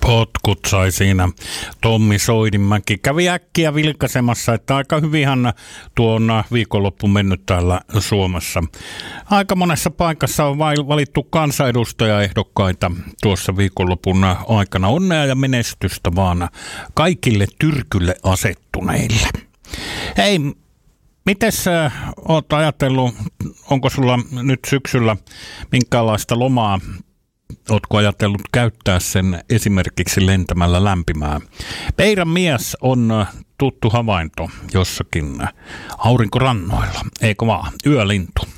Potkut sai siinä Tommi Soidinmäki. Kävi äkkiä vilkaisemassa, että aika hyvinhän tuon viikonloppu mennyt täällä Suomessa. Aika monessa paikassa on valittu kansanedustajaehdokkaita tuossa viikonlopun aikana. Onnea ja menestystä vaan kaikille tyrkylle asettuneille. Hei, mites oot ajatellut, onko sulla nyt syksyllä minkäänlaista lomaa? Ootko ajatellut käyttää sen esimerkiksi lentämällä lämpimään? Peiran mies on tuttu havainto jossakin aurinkorannoilla, eikö vaan? Yölintu.